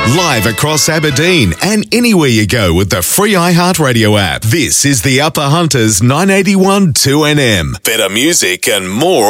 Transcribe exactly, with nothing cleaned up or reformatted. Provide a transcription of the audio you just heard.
Live across Aberdeen and anywhere you go with the free iHeartRadio app. This is the Upper Hunters nine eighty-one two N M. Better music and more